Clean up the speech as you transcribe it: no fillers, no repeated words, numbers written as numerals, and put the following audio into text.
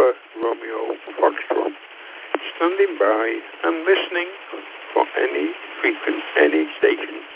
Papa Romeo Foxtrot, standing by and listening for any station.